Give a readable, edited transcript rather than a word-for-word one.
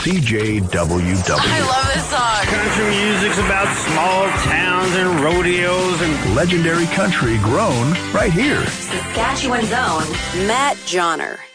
CJWW. I love this song. Country music's about small towns and rodeos and Legendary country grown right here. Saskatchewan's own Matt Johnner.